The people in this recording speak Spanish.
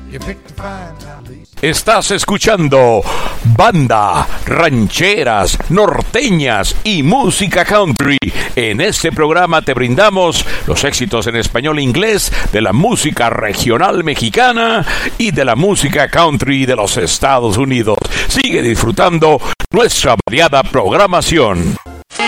Estás escuchando banda, rancheras, norteñas y música country. En este programa te brindamos los éxitos en español e inglés de la música regional mexicana y de la música country de los Estados Unidos. Sigue disfrutando nuestra variada programación.